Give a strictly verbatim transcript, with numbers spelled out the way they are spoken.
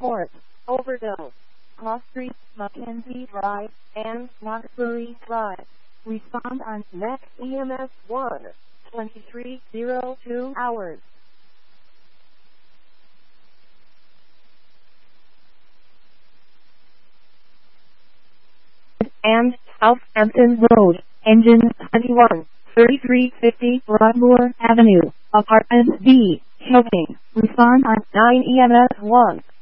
Court, Overdose, Cross Street, Mackenzie Drive, and Knoxbury Drive. Respond on next E M S one, twenty-three oh two hours. And Southampton Road, Engine twenty-one, thirty-three fifty Broadmoor Avenue, Apartment B, Hilton. Respond on nine E M S one.